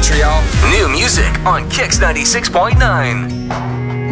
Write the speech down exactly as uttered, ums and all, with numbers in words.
Montreal. New music on Kix ninety-six point nine.